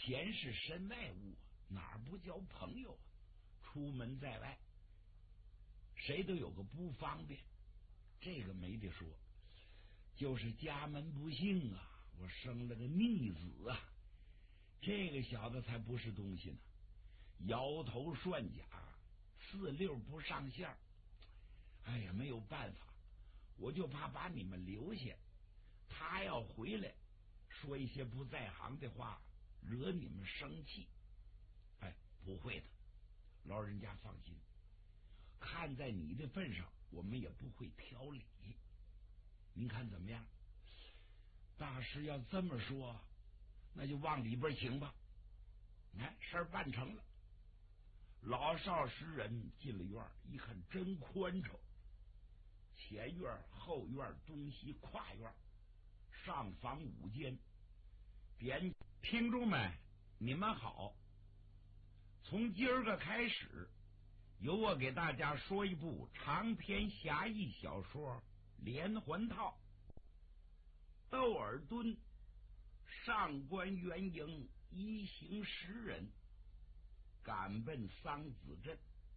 钱是身外物，哪儿不交朋友啊？出门在外，谁都有个不方便，这个没得说。就是家门不幸啊，我生了个逆子啊，这个小子才不是东西呢，摇头涮甲，四六不上线。哎呀，没有办法，我就怕把你们留下，他要回来说一些不在行的话，惹你们生气。哎，不会的，老人家放心，看在你的份上，我们也不会挑理。您看怎么样？大师要这么说，那就往里边请吧。哎，事儿办成了。老少十人进了院，一看真宽敞，前院、后院、东西跨院，上房5间。点听众们，你们好，从今儿个开始，由我给大家说一部长篇侠义小说连环套。窦尔敦上官元营一行10人赶奔桑梓镇，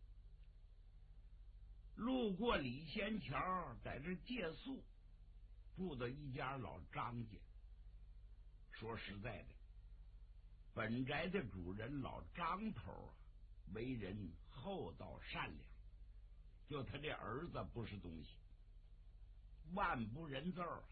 路过李仙桥，在这借宿，住的一家老张家。说实在的，本宅的主人老张头啊，为人厚道善良，就他这儿子不是东西，万不人揍啊。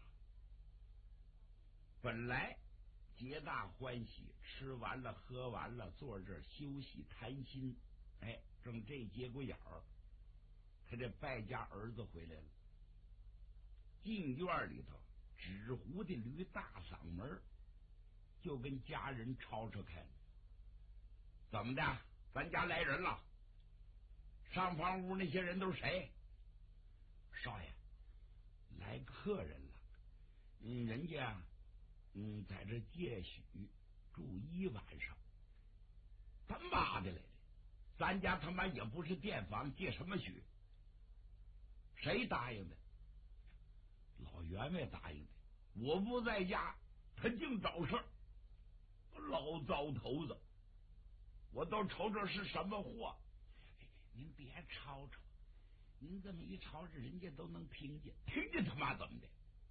本来皆大欢喜，吃完了喝完了，坐这儿休息谈心。哎，正这节骨眼儿，他这败家儿子回来了，进院里头纸糊的驴大嗓门，就跟家人吵吵开了。怎么的？咱家来人了？上房屋那些人都是谁？少爷，来客人了。人家在这借许住1晚上。他妈的来的，咱家他妈也不是店房，借什么许？谁答应的？老员外答应的。我不在家，他净找事儿，老糟头子，我都瞅瞅是什么货。您别吵吵，您这么一吵，人家都能听见，听见他妈怎么的？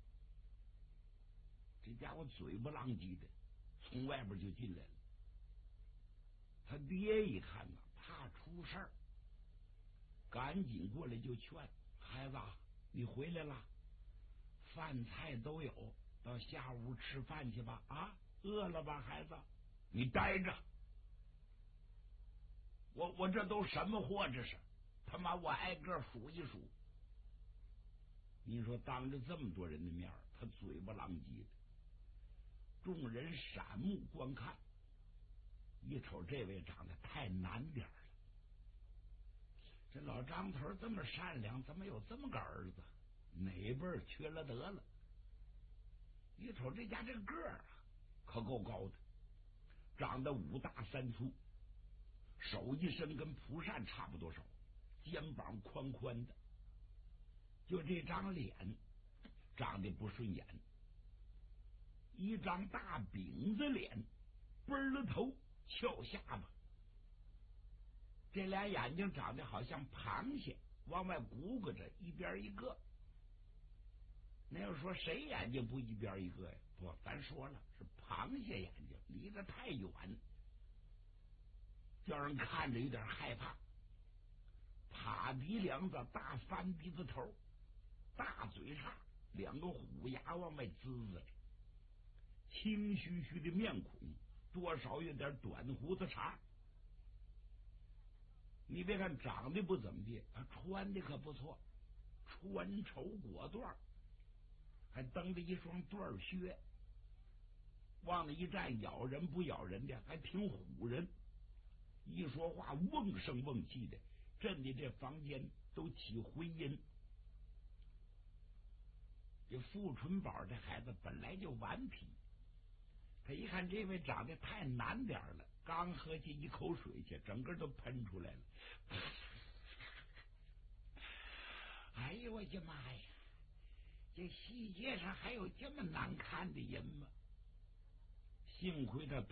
这家伙嘴不浪叽的，从外边就进来了。他爹一看呢，怕出事儿，赶紧过来就劝孩子，你回来了，饭菜都有，到下屋吃饭去吧。啊，饿了吧孩子？你待着，我这都什么货？这是他妈，我挨个数一数。你说当着这么多人的面，他嘴巴狼藉的，众人闪目观看，一瞅这位长得太难点了。这老张头这么善良，怎么有这么个儿子？哪辈儿缺了德了？一瞅这家这个个儿啊，可够高的，长得5大3粗，手一伸跟蒲扇差不多少，肩膀宽宽的，就这张脸长得不顺眼，一张大饼子脸，奔了头，翘下巴，这俩眼睛长得好像螃蟹，往外鼓鼓着，一边一个。那要说谁眼睛不一边一个呀？不，咱说了是螃蟹眼睛，离得太远，叫人看着有点害怕。趴鼻梁子，大翻鼻子头，大嘴叉，2个虎牙往外滋滋着，青须须的面孔，多少有点短胡子茬。你别看长得不怎么地，穿的可不错，穿绸裹缎，还蹬着一双缎靴，往那一站，咬人不咬人的，还挺唬人。一说话瓮声瓮气的，震的这房间都起回音。这傅春宝这孩子本来就顽皮，他一看这位长得太难点了，刚喝进一口水去，整个都喷出来了。哎呦我的妈呀，这世界上还有这么难看的人吗？幸亏他